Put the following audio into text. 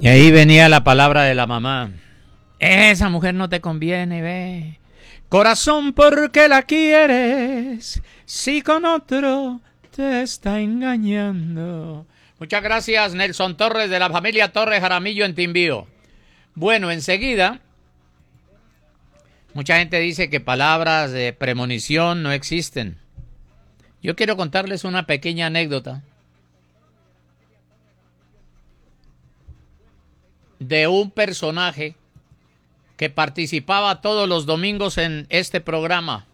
Y ahí venía la palabra de la mamá. Esa mujer no te conviene, ve. Corazón, ¿por qué la quieres? Si con otro te está engañando. Muchas gracias, Nelson Torres, de la familia Torres Jaramillo en Timbío. Bueno, enseguida, mucha gente dice que palabras de premonición no existen. Yo quiero contarles una pequeña anécdota de un personaje que participaba todos los domingos en este programa.